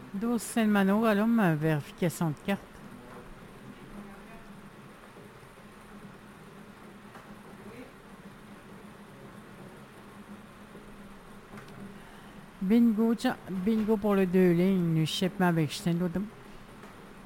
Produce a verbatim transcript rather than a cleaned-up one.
douze Selmano, allume vérification de carte. Bingo, tiens, bingo pour le deux lignes, shipment avec Justin Ludum.